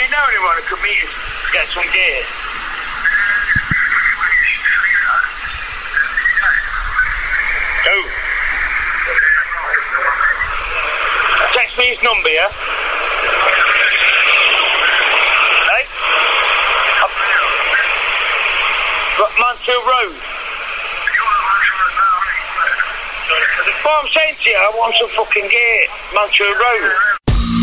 you know anyone who could meet us to get some gear? Who? Text me his number, yeah? Hey? Mansfield Road. What I'm saying to you, I want some fucking gear. Mansfield Road.